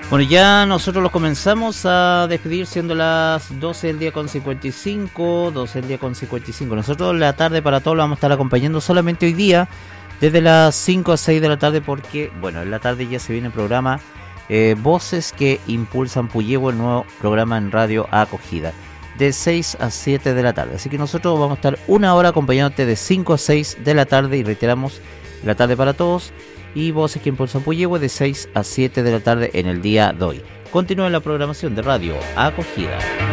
Bueno, ya nosotros los comenzamos a despedir siendo las 12 del día con 55, 12 del día con 55. Nosotros la tarde para todos lo vamos a estar acompañando solamente hoy día, desde las 5 a 6 de la tarde, porque, bueno, en la tarde ya se viene el programa Voces que Impulsan Puyehue, el nuevo programa en Radio Acogida, de 6 a 7 de la tarde. Así que nosotros vamos a estar una hora acompañándote de 5 a 6 de la tarde y reiteramos, la tarde para todos. Y Voces que Impulsan Puyehue de 6 a 7 de la tarde en el día de hoy. Continúa la programación de Radio Acogida.